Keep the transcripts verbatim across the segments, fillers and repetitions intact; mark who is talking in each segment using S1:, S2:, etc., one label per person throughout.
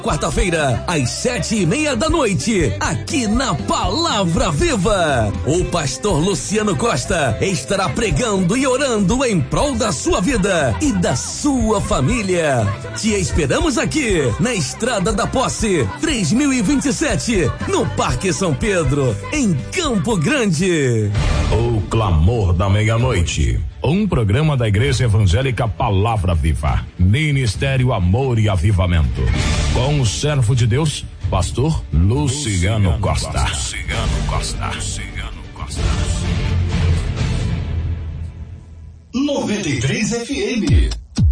S1: Quarta-feira, às sete e meia da noite, aqui na Palavra Viva, o pastor Luciano Costa estará pregando e orando em prol da sua vida e da sua família. Te esperamos aqui, na Estrada da Posse, três mil e vinte e sete, no Parque São Pedro, em Campo Grande.
S2: O Clamor da Meia-Noite, um programa da Igreja Evangélica Palavra Viva, Ministério Amor e Avivamento, com o servo de Deus, pastor Luciano, Luciano Costa. Luciano Costa. Luciano Costa.
S3: noventa e três F M.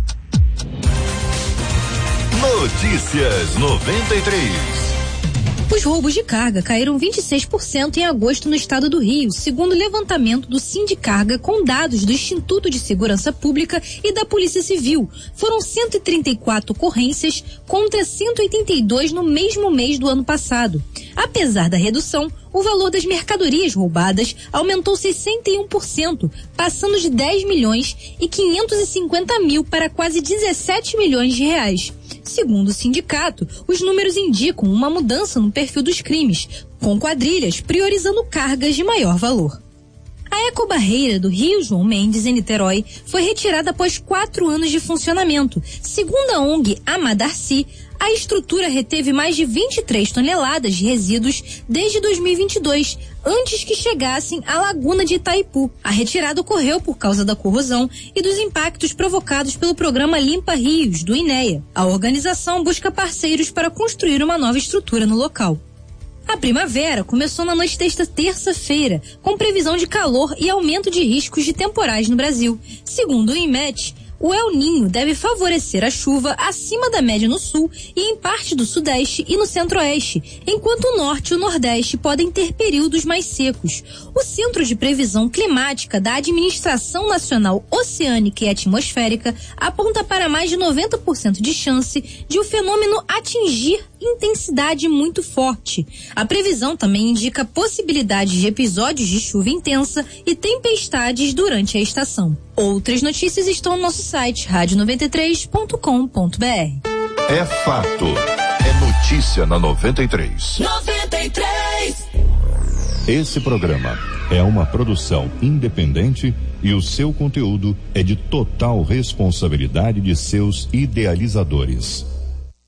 S3: Notícias noventa e três.
S4: Os roubos de carga caíram vinte e seis por cento em agosto no estado do Rio, segundo o levantamento do Sindicarga com dados do Instituto de Segurança Pública e da Polícia Civil. Foram cento e trinta e quatro ocorrências contra cento e oitenta e dois no mesmo mês do ano passado. Apesar da redução, o valor das mercadorias roubadas aumentou sessenta e um por cento, passando de dez milhões e quinhentos e cinquenta mil para quase dezessete milhões de reais. Segundo o sindicato, os números indicam uma mudança no perfil dos crimes, com quadrilhas priorizando cargas de maior valor. A ecobarreira do Rio João Mendes, em Niterói, foi retirada após quatro anos de funcionamento. Segundo a O N G Amadarci, a estrutura reteve mais de vinte e três toneladas de resíduos desde dois mil e vinte e dois, antes que chegassem à laguna de Itaipu. A retirada ocorreu por causa da corrosão e dos impactos provocados pelo programa Limpa Rios, do INEA. A organização busca parceiros para construir uma nova estrutura no local. A primavera começou na noite desta terça-feira, com previsão de calor e aumento de riscos de temporais no Brasil. Segundo o INMET, o El Ninho deve favorecer a chuva acima da média no sul e em parte do sudeste e no centro-oeste, enquanto o norte e o nordeste podem ter períodos mais secos. O Centro de Previsão Climática da Administração Nacional Oceânica e Atmosférica aponta para mais de noventa por cento de chance de o fenômeno atingir intensidade muito forte. A previsão também indica possibilidade de episódios de chuva intensa e tempestades durante a estação. Outras notícias estão no nosso site rádio noventa e três ponto com ponto b r.
S3: É fato. É notícia na noventa e três.
S5: noventa e três.
S3: Esse programa é uma produção independente e o seu conteúdo é de total responsabilidade de seus idealizadores.